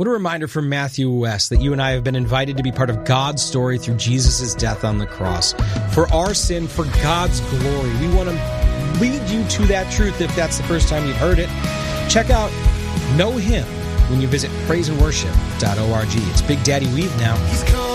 What a reminder from Matthew West that you and I have been invited to be part of God's story through Jesus' death on the cross. For our sin, for God's glory. We want to lead you to that truth if that's the first time you've heard it. Check out Know Him when you visit praiseandworship.org. It's Big Daddy Weave now.